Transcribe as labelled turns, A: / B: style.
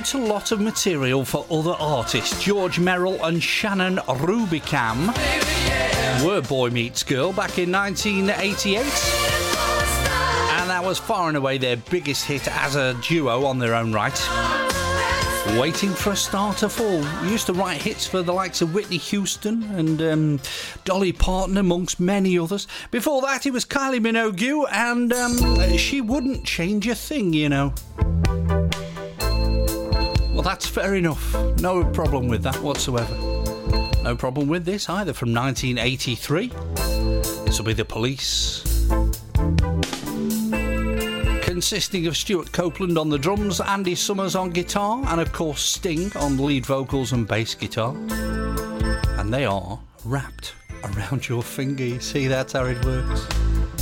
A: wrote a lot of material for other artists. George Merrill and Shannon Rubicam were Boy Meets Girl back in 1988. And that was far and away their biggest hit as a duo on their own right. Waiting for a Star to Fall. We used to write hits for the likes of Whitney Houston and Dolly Parton, amongst many others. Before that, it was Kylie Minogue, and She Wouldn't Change a Thing, you know. Well, that's fair enough. No problem with that whatsoever. No problem with this either, from 1983. This will be The Police. Consisting of Stuart Copeland on the drums, Andy Summers on guitar, and of course Sting on lead vocals and bass guitar. And they are Wrapped Around Your Finger. You see, that's how it works.